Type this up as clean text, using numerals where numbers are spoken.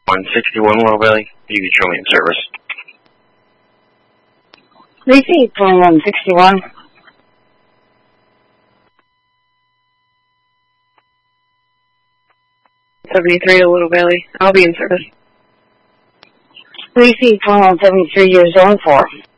161 Little Valley. You can show me in service. Receive 2161. 73 to Little Valley. I'll be in service. Receive 2173, you're zone 4.